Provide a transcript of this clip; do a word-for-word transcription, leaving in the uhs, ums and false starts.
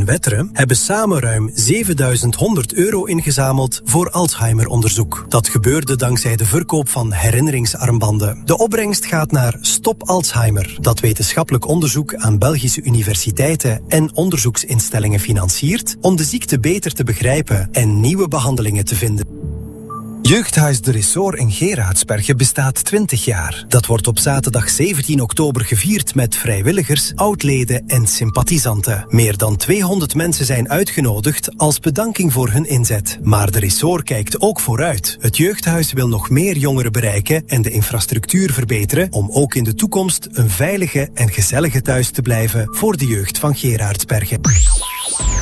Wetteren hebben samen ruim zevenduizend honderd euro ingezameld voor Alzheimer-onderzoek. Dat gebeurde dankzij de verkoop van herinneringsarmbanden. De opbrengst gaat naar Stop Alzheimer, dat wetenschappelijk onderzoek aan Belgische universiteiten en onderzoeksinstellingen financiert om de ziekte beter te begrijpen en nieuwe behandelingen te vinden. Jeugdhuis De Ressort in Gerardsbergen bestaat twintig jaar. Dat wordt op zaterdag zeventien oktober gevierd met vrijwilligers, oudleden en sympathisanten. Meer dan tweehonderd mensen zijn uitgenodigd als bedanking voor hun inzet. Maar De Ressort kijkt ook vooruit. Het jeugdhuis wil nog meer jongeren bereiken en de infrastructuur verbeteren om ook in de toekomst een veilige en gezellige thuis te blijven voor de jeugd van Gerardsbergen.